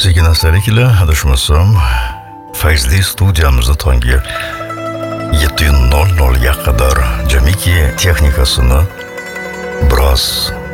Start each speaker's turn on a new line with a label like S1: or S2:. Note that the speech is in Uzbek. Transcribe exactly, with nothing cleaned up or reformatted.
S1: sekin astalik-la, adashmasam, Fayzli studiyamizda tongi yetti nol nol ga qadar jamiki texnikasini biroz